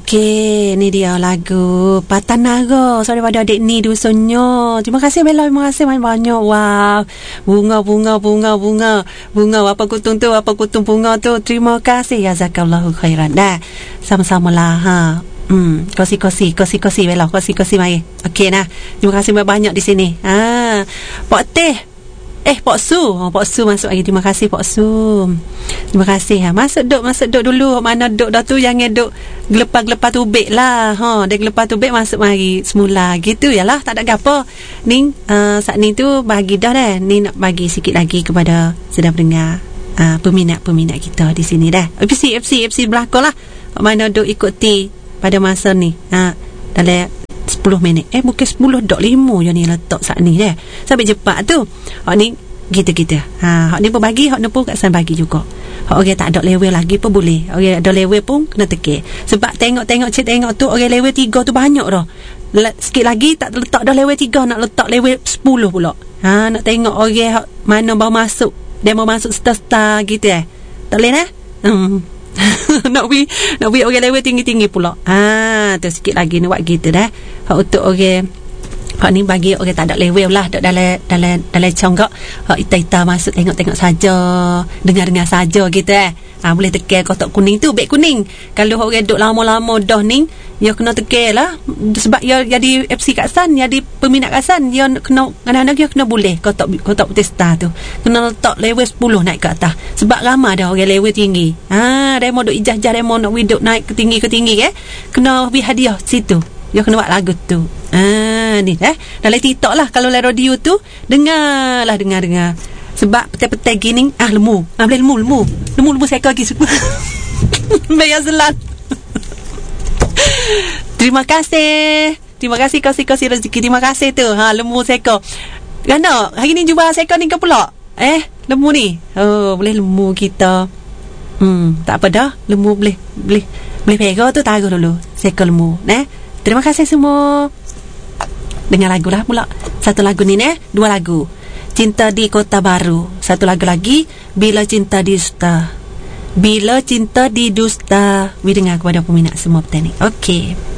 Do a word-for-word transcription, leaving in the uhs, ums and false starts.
Okey, ni dia lagu Patan Nara daripada adik ni dusunnya. Terima kasih Bella, terima kasih banyak-banyak. Wow, bunga bunga bunga bunga bunga apa kutung tu, apa kutung bunga tu. Terima kasih, jazakallahu khairan. Dah, sama-sama lah ha. Hmm, kosi-kosi, kosi-kosi Bella, kosi-kosi mai. Okey nah. Terima kasih banyak di sini. Ha, Pak Teh. Eh, Pak Su. Oh, Pak Su masuk lagi. Terima kasih Pak Su. Terima kasih. Ha, masuk duk, masuk duk dulu. Mana duk dah tu, jangan duk gelepar-gelepar tubik lah. Ha, dia gelepar tubik masuk mari semula gitu yalah, tak ada gapo. Ni uh, saat ni tu bagi dah dah. Ni nak bagi sikit lagi kepada sedang pendengar, uh, peminat-peminat kita di sini dah. F C F C F C belakang lah. Mana duk ikuti pada masa ni. Ha, dalam sepuluh minit. Eh bukan sepuluh dok lima je ni letak saat ni dah. Sampai cepat tu. Hak ni kita-kita. Ha, hak ni pun bagi, hak ni pun kat sana bagi juga. Hak orang tak ada level lagi pun boleh. Orang ada level pun kena tekek. Sebab tengok-tengok cik tengok tu orang level tiga tu banyak dah. Sikit lagi tak letak dah level tiga, nak letak level sepuluh pula. Ha, nak tengok orang hak mana baru masuk. Dia mau masuk star-star gitu eh. Tak boleh dah? Hmm. nak pergi nak pergi orang level tinggi-tinggi pula. Ha, tu sikit lagi ni buat gitu dah. Hak untuk orang hak ni bagi orang tak ada level lah, dok dalam dalam dalam conggak. Hak ita-ita masuk tengok-tengok saja, dengar-dengar saja gitu eh. Ha, boleh tekan kotak kuning tu, beg kuning. Kalau orang duk lama-lama dah ni, dia kena tekan lah. Sebab dia jadi F C kat San, jadi peminat kat San, dia kena kadang-kadang dia kena boleh kotak kotak putih star tu. Kena letak level sepuluh naik ke atas. Sebab ramai dah orang level tinggi. Ha, demo duk ijah-ijah demo nak widuk naik ke tinggi ke tinggi eh. Kena bagi hadiah situ. Dia kena buat lagu tu. Ah, ni eh. Dalam TikTok lah, kalau dalam radio tu dengarlah, dengar-dengar. Sebab petai-petai gini ah lemu. Ah boleh lemu lemu. Lemu-lemu saya lagi suka. Bayar selat. Terima kasih. Terima kasih kasih-kasih rezeki. Terima kasih tu. Ha, lemu seko. Gana, hari ni jumpa seko ni ke pula? Eh, lemu ni. Oh, boleh lemu kita. Hmm, tak apa dah. Lemu boleh boleh boleh pegang tu, taruh dulu. Seko lemu, eh. Terima kasih semua. Dengar lagu lah pula. Satu lagu ni eh, dua lagu. Cinta di Kota Baru. Satu lagu lagi, Bila Cinta di Dusta. Bila Cinta di Dusta. We dengar kepada peminat semua petani. Okey.